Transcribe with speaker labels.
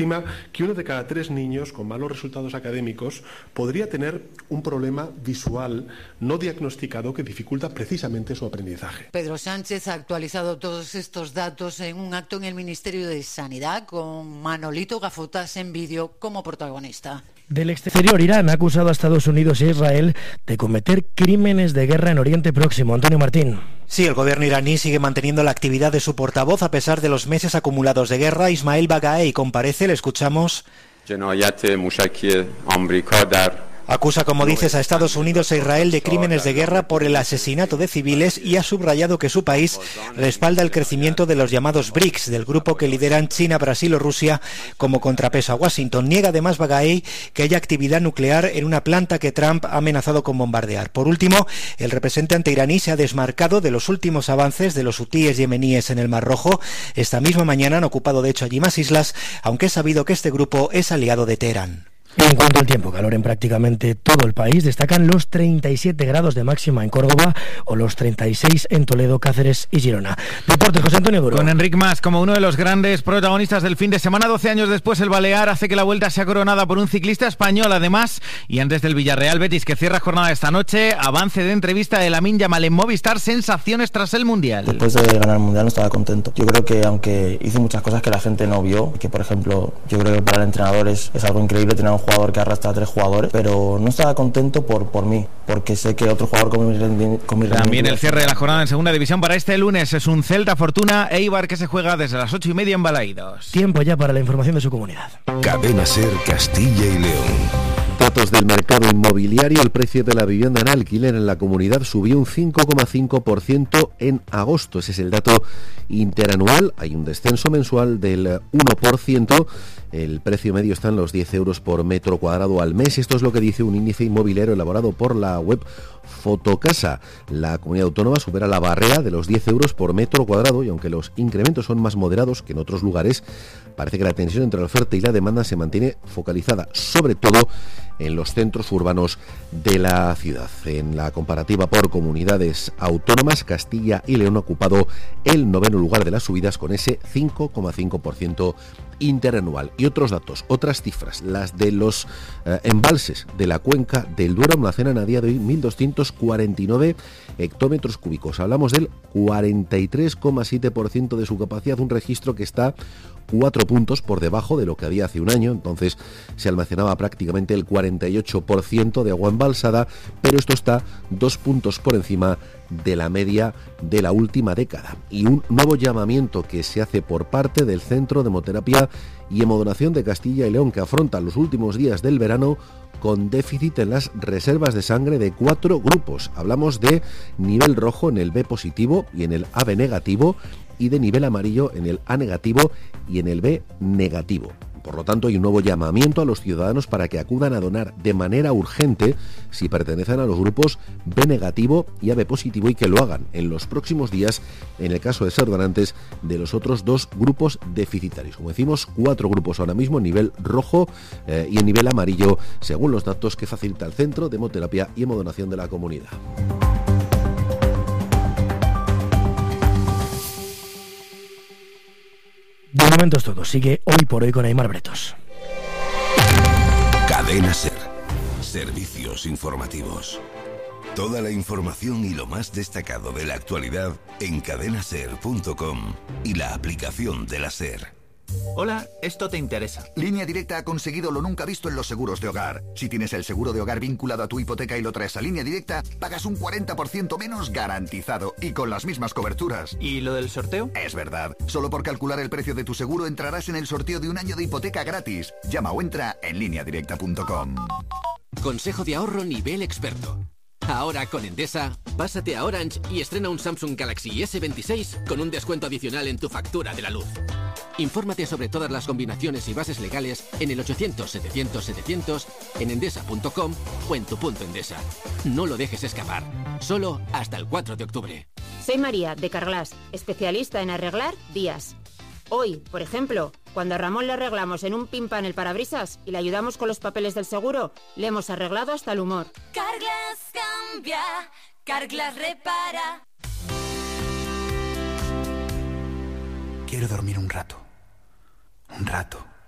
Speaker 1: estima que 1 de cada 3 niños con malos resultados académicos podría tener un problema visual no diagnosticado que dificulta precisamente su aprendizaje.
Speaker 2: Pedro Sánchez ha actualizado todos estos datos en un acto en el Ministerio de Sanidad con Manolito Gafotas en vídeo como protagonista.
Speaker 3: Del exterior, Irán ha acusado a Estados Unidos e Israel de cometer crímenes de guerra en Oriente Próximo. Antonio Martín.
Speaker 4: Sí, el gobierno iraní sigue manteniendo la actividad de su portavoz a pesar de los meses acumulados de guerra. Ismail Bagaei comparece, le escuchamos. Acusa, como dices, a Estados Unidos e Israel de crímenes de guerra por el asesinato de civiles y ha subrayado que su país respalda el crecimiento de los llamados BRICS, del grupo que lideran China, Brasil o Rusia como contrapeso a Washington. Niega además Bagaei que haya actividad nuclear en una planta que Trump ha amenazado con bombardear. Por último, el representante iraní se ha desmarcado de los últimos avances de los hutíes yemeníes en el Mar Rojo. Esta misma mañana han ocupado de hecho allí más islas, aunque es sabido que este grupo es aliado de Teherán.
Speaker 3: En cuanto al tiempo, calor en prácticamente todo el país. Destacan los 37 grados de máxima en Córdoba o los 36 en Toledo, Cáceres y Girona. Deportes, José Antonio Duro.
Speaker 5: Con Enric Mas como uno de los grandes protagonistas del fin de semana. 12 años después, el Balear hace que la Vuelta sea coronada por un ciclista español, además. Y antes del Villarreal Betis, que cierra jornada esta noche, avance de entrevista de Lamine Yamal en Movistar. Sensaciones tras el Mundial.
Speaker 6: Después de ganar el Mundial no estaba contento. Yo creo que aunque hice muchas cosas que la gente no vio, que por ejemplo, yo creo que para el entrenador es algo increíble tener un jugador que arrastra a 3 jugadores, pero no estaba contento por mí, porque sé que otro jugador con mi rendimiento...
Speaker 5: También el cierre de la jornada en segunda división para este lunes es un Celta Fortuna Eibar que se juega desde las 8:30 en Balaidos.
Speaker 3: Tiempo ya para la información de su comunidad.
Speaker 7: Cadena SER Castilla y León.
Speaker 8: Datos del mercado inmobiliario. El precio de la vivienda en alquiler en la comunidad subió un 5,5% en agosto. Ese es el dato interanual. Hay un descenso mensual del 1%. El precio medio está en los 10 euros por metro cuadrado al mes. Esto es lo que dice un índice inmobiliario elaborado por la web Fotocasa. La comunidad autónoma supera la barrera de los 10 euros por metro cuadrado y aunque los incrementos son más moderados que en otros lugares, parece que la tensión entre la oferta y la demanda se mantiene focalizada, sobre todo en los centros urbanos de la ciudad. En la comparativa por comunidades autónomas, Castilla y León ha ocupado el 9º lugar de las subidas con ese 5,5% interanual. Y otros datos, otras cifras, las de los embalses de la cuenca del Duero almacenan a día de hoy 1.249 hectómetros cúbicos. Hablamos del 43,7% de su capacidad, un registro que está 4 puntos por debajo de lo que había hace un año. Entonces se almacenaba prácticamente el 48% de agua embalsada, pero esto está 2 puntos por encima de la media de la última década. Y un nuevo llamamiento que se hace por parte del Centro de Hemoterapia y Hemodonación de Castilla y León, que afronta los últimos días del verano con déficit en las reservas de sangre de 4 grupos. Hablamos de nivel rojo en el B positivo y en el AB negativo, y de nivel amarillo en el A negativo y en el B negativo. Por lo tanto, hay un nuevo llamamiento a los ciudadanos para que acudan a donar de manera urgente si pertenecen a los grupos B negativo y AB positivo y que lo hagan en los próximos días en el caso de ser donantes de los otros 2 grupos deficitarios. Como decimos, 4 grupos ahora mismo en nivel rojo y en nivel amarillo, según los datos que facilita el Centro de Hemoterapia y Hemodonación de la comunidad.
Speaker 3: De momento es todo. Sigue Hoy por Hoy con Aimar Bretos.
Speaker 7: Cadena SER. Servicios informativos. Toda la información y lo más destacado de la actualidad en cadenaser.com y la aplicación de la SER.
Speaker 9: Hola, esto te interesa.
Speaker 10: Línea Directa ha conseguido lo nunca visto en los seguros de hogar. Si tienes el seguro de hogar vinculado a tu hipoteca y lo traes a Línea Directa, pagas un 40% menos garantizado y con las mismas coberturas.
Speaker 9: ¿Y lo del sorteo?
Speaker 10: Es verdad. Solo por calcular el precio de tu seguro entrarás en el sorteo de un año de hipoteca gratis. Llama o entra en lineadirecta.com.
Speaker 11: Consejo de ahorro nivel experto. Ahora con Endesa, pásate a Orange y estrena un Samsung Galaxy S26 con un descuento adicional en tu factura de la luz. Infórmate sobre todas las combinaciones y bases legales en el 800-700-700, en endesa.com o en tu punto Endesa. No lo dejes escapar. Solo hasta el 4 de octubre.
Speaker 12: Soy María, de Carglass, especialista en arreglar vías. Hoy, por ejemplo, cuando a Ramón le arreglamos en un pimpan el parabrisas y le ayudamos con los papeles del seguro, le hemos arreglado hasta el humor.
Speaker 13: Carglass cambia, Carglass repara.
Speaker 14: Quiero dormir un rato. Un rato.